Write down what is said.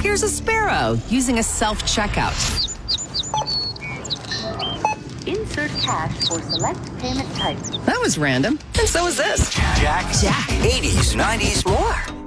Here's a sparrow using a self-checkout. Insert cash for select payment type. That was random. And so is this. Jack. 80s, 90s, More.